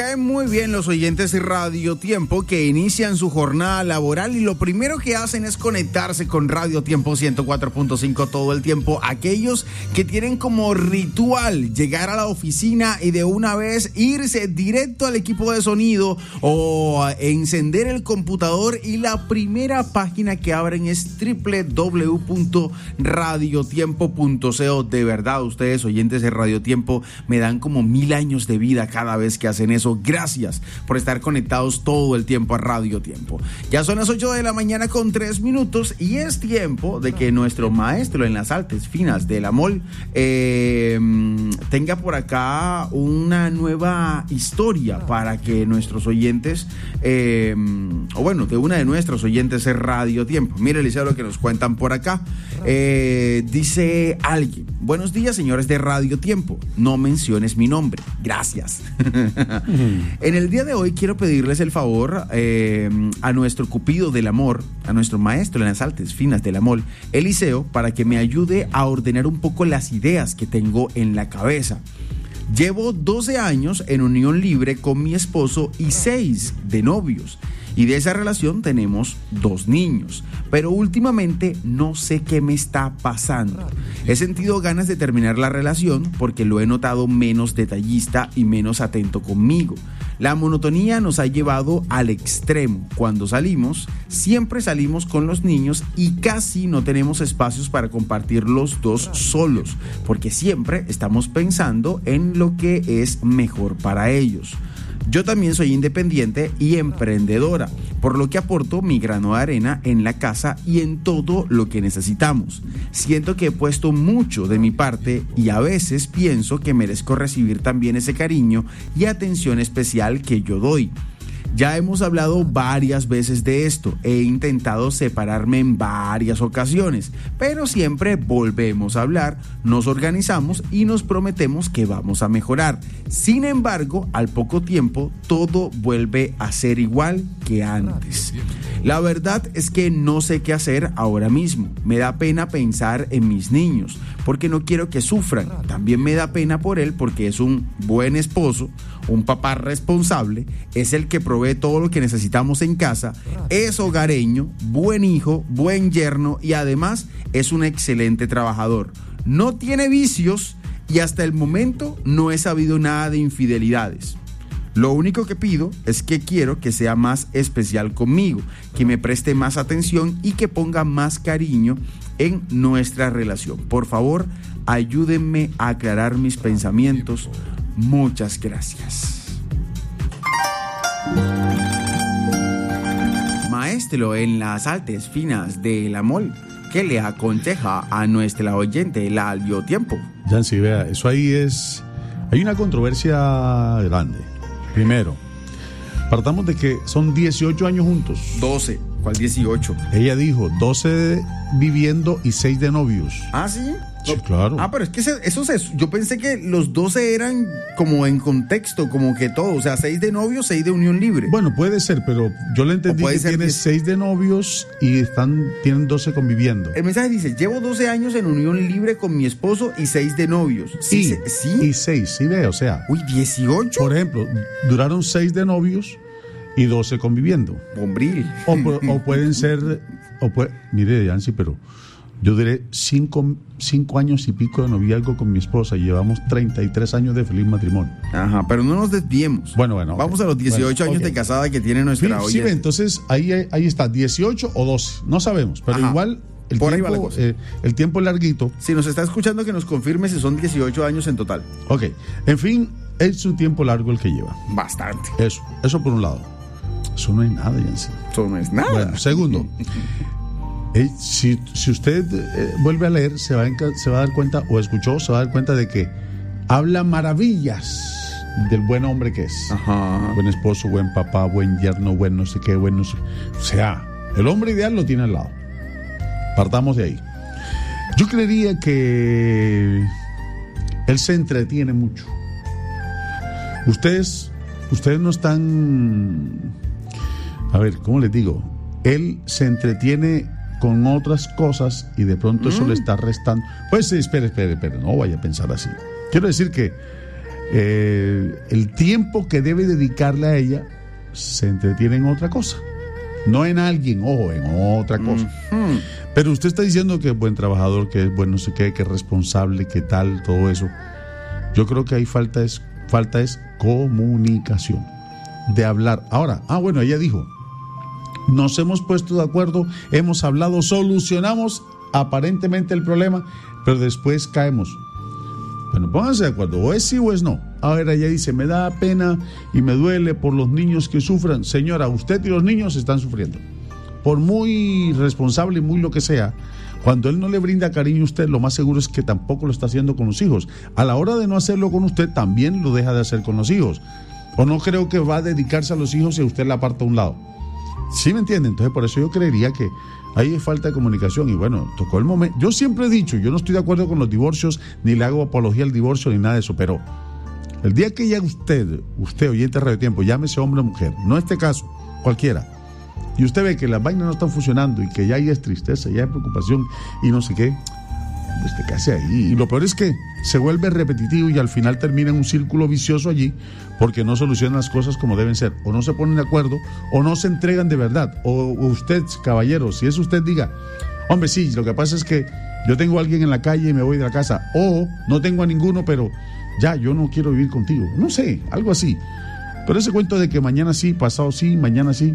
caen muy bien los oyentes de Radio Tiempo que inician su jornada laboral y lo primero que hacen es conectarse con Radio Tiempo 104.5 todo el tiempo. Aquellos que tienen como ritual llegar a la oficina y de una vez irse directo al equipo de sonido o encender el computador y la primera página que abren es www.radiotiempo.co. De verdad, ustedes oyentes de Radio Tiempo me dan como 1000 años de vida cada vez que hacen eso. Gracias por estar conectados todo el tiempo a Radio Tiempo. Ya son las 8 de la mañana con 3 minutos y es tiempo de que nuestro maestro en las artes finas de la MOL tenga por acá una nueva historia para que nuestros oyentes, de una de nuestras oyentes es Radio Tiempo. Mire, Eliseo, lo que nos cuentan por acá. Dice alguien: buenos días, señores de Radio Tiempo. No menciones mi nombre. Gracias. En el día de hoy quiero pedirles el favor a nuestro cupido del amor, a nuestro maestro en las artes finas del amor, Eliseo, para que me ayude a ordenar un poco las ideas que tengo en la cabeza. Llevo 12 años en unión libre con mi esposo y 6 de novios. Y de esa relación tenemos 2 niños. Pero últimamente no sé qué me está pasando. He sentido ganas de terminar la relación porque lo he notado menos detallista y menos atento conmigo. La monotonía nos ha llevado al extremo. Cuando salimos, siempre salimos con los niños y casi no tenemos espacios para compartir los dos solos, porque siempre estamos pensando en lo que es mejor para ellos. Yo también soy independiente y emprendedora, por lo que aporto mi grano de arena en la casa y en todo lo que necesitamos. Siento que he puesto mucho de mi parte y a veces pienso que merezco recibir también ese cariño y atención especial que yo doy. Ya hemos hablado varias veces de esto, he intentado separarme en varias ocasiones, pero siempre volvemos a hablar, nos organizamos y nos prometemos que vamos a mejorar. Sin embargo, al poco tiempo, todo vuelve a ser igual que antes. La verdad es que no sé qué hacer ahora mismo. Me da pena pensar en mis niños, porque no quiero que sufran. También me da pena por él, porque es un buen esposo, un papá responsable, es el que provee todo lo que necesitamos en casa, es hogareño, buen hijo, buen yerno y además es un excelente trabajador. No tiene vicios y hasta el momento no he sabido nada de infidelidades. Lo único que pido es que quiero que sea más especial conmigo, que me preste más atención y que ponga más cariño en nuestra relación. Por favor, ayúdenme a aclarar mis pensamientos. Muchas gracias. Maestro en las artes finas del amor, ¿qué le aconseja a nuestra oyente Radio Tiempo? Yancy, vea, eso ahí es... Hay una controversia grande. Primero, partamos de que son 18 años juntos. 12, ¿cuál 18? Ella dijo 12 viviendo y 6 de novios. ¿Ah, sí? Sí, claro. Ah, pero es que yo pensé que los 12 eran como en contexto, como que todo, o sea, 6 de novios, 6 de unión libre. Bueno, puede ser, pero yo le entendí que tiene 6 de novios y tienen 12 conviviendo. El mensaje dice: llevo 12 años en unión libre con mi esposo y 6 de novios. Sí, ¿sí? Y 6, sí ve, o sea. Uy, 18. Por ejemplo, duraron 6 de novios y 12 conviviendo. Bombril. O pueden ser, mire, Yancy, pero yo duré 5 años y pico de noviazgo con mi esposa y llevamos 33 años de feliz matrimonio. Ajá, pero no nos desviemos. Bueno. Vamos okay. A los 18 años de casada que tiene nuestra oyente. Sí, entonces ahí está, 18 o 12, no sabemos, pero igual el tiempo es larguito. Si nos está escuchando, que nos confirme si son 18 años en total. Ok, en fin, es un tiempo largo el que lleva. Bastante. Eso por un lado. Eso no es nada, Yancy. Eso no es nada. Bueno, segundo, si usted vuelve a leer, se va a dar cuenta, o escuchó, se va a dar cuenta de que habla maravillas del buen hombre que es. Ajá. Buen esposo, buen papá, buen yerno, buen no sé qué, buen no sé. O sea, el hombre ideal lo tiene al lado. Partamos de ahí. Yo creería que él se entretiene mucho. Ustedes no están... A ver, ¿cómo les digo? Él se entretiene con otras cosas y de pronto eso le está restando. Pues espere, no vaya a pensar así. Quiero decir que el tiempo que debe dedicarle a ella se entretiene en otra cosa, no en alguien, ojo, en otra cosa. Pero usted está diciendo que es buen trabajador, que es buen no sé qué, que es responsable, que tal, todo eso. Yo creo que ahí falta es comunicación, de hablar. Ahora, bueno, ella dijo, nos hemos puesto de acuerdo, hemos hablado, solucionamos aparentemente el problema, pero después caemos. Bueno, pónganse de acuerdo, o es sí o es no. Ahora ella dice, me da pena y me duele por los niños que sufran. Señora, usted y los niños están sufriendo. Por muy responsable y muy lo que sea, cuando él no le brinda cariño a usted, lo más seguro es que tampoco lo está haciendo con los hijos. A la hora de no hacerlo con usted, también lo deja de hacer con los hijos. O no creo que va a dedicarse a los hijos y usted la aparta a un lado. ¿Sí me entiende? Entonces por eso yo creería que hay falta de comunicación. Y bueno, tocó el momento. Yo siempre he dicho, yo no estoy de acuerdo con los divorcios, ni le hago apología al divorcio, ni nada de eso, pero el día que ya usted oyente de Radio Tiempo, llámese hombre o mujer, no este caso, cualquiera, y usted ve que las vainas no están funcionando y que ya hay tristeza, ya hay preocupación y no sé qué, pues ¿qué hace ahí? Y lo peor es que se vuelve repetitivo y al final termina en un círculo vicioso allí, porque no solucionan las cosas como deben ser, o no se ponen de acuerdo, o no se entregan de verdad. O usted, caballero, si es usted, diga, hombre, sí, lo que pasa es que yo tengo a alguien en la calle y me voy de la casa, o no tengo a ninguno, pero ya, yo no quiero vivir contigo, no sé, algo así. Pero ese cuento de que mañana sí, pasado sí, mañana sí,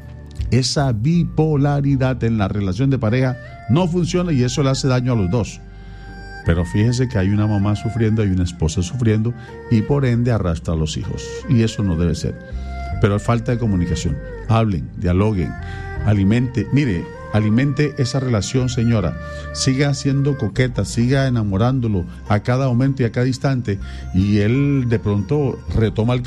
esa bipolaridad en la relación de pareja no funciona y eso le hace daño a los dos. Pero fíjese que hay una mamá sufriendo, hay una esposa sufriendo y por ende arrastra a los hijos. Y eso no debe ser. Pero falta de comunicación. Hablen, dialoguen, alimente esa relación, señora. Siga siendo coqueta, siga enamorándolo a cada momento y a cada instante. Y él de pronto retoma el